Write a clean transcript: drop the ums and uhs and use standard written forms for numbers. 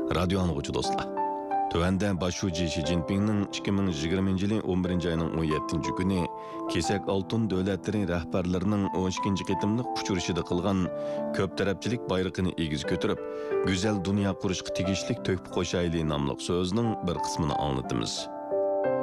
Radio anlıqçı dostlar. Tövəndə başçı Xi Jinping'nin 2020 yılın 11 ayının 17 günü Kesak Altın dövlətlərin rəhbərlərinin 12 qitimliq uçuruşida qılğan köp tərəfçilik bayrağını egiz götürüb, güzel dünya quruşqa tegishlik töhfə qoşaylı namlıq sözünün bir qismini anlatımız.